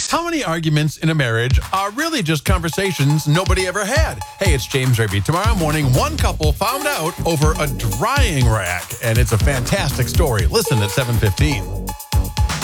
How many arguments in a marriage are really just conversations nobody ever had? Hey, it's James Raby. Tomorrow morning, one couple found out over a drying rack, and it's a fantastic story. Listen at 7:15.